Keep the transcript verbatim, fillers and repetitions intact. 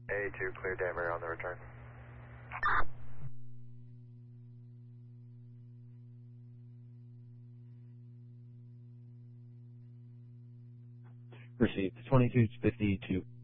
A two, clear Denver on the return. Received. twenty-two fifty-two.